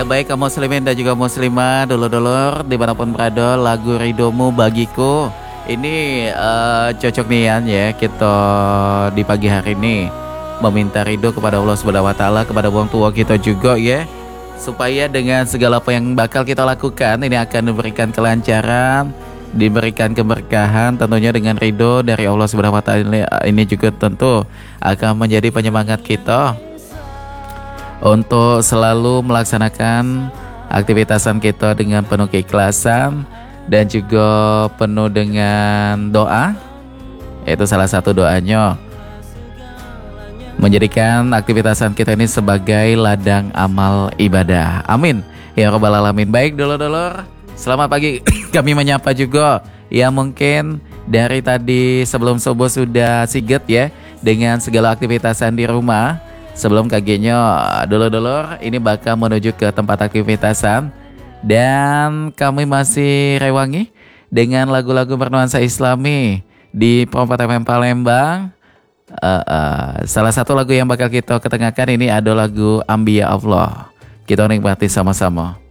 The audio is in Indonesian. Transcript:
Ya baik kaum muslimin dan juga muslimah, dulur-dulur dimanapun berada, lagu Ridomu Bagiku ini cocok nian ya kita di pagi hari ini meminta ridho kepada Allah Subhanahu wa taala, kepada orang tua kita juga ya, supaya dengan segala apa yang bakal kita lakukan ini akan diberikan kelancaran, diberikan keberkahan tentunya dengan ridho dari Allah Subhanahu wa taala. Ini juga tentu akan menjadi penyemangat kita untuk selalu melaksanakan aktivitasan kita dengan penuh keikhlasan dan juga penuh dengan doa. Itu salah satu doanya, menjadikan aktivitasan kita ini sebagai ladang amal ibadah. Amin ya rabbal alamin. Baik dulur-dulur, selamat pagi. Kami menyapa juga ya, mungkin dari tadi sebelum subuh sudah siget ya dengan segala aktivitasan di rumah. Sebelum kagetnya dulur-dulur ini bakal menuju ke tempat aktivitasan, dan kami masih rewangi dengan lagu-lagu bernuansa islami di Perempatan Palembang. Salah satu lagu yang bakal kita ketengahkan ini ada lagu Ambiya Allah. Kita nikmati sama-sama.